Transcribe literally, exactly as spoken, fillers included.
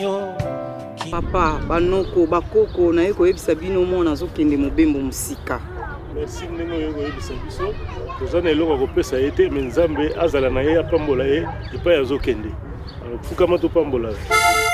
Papa, banoko, bakoko, na yeko yebisa bino mona zokende mobembo musika. Merci ndenge yeko yebisa biso. Tozana eloko kopesa ete mais Nzambe azala na ye apambola ye epai azokende. Alors fukama to pambola.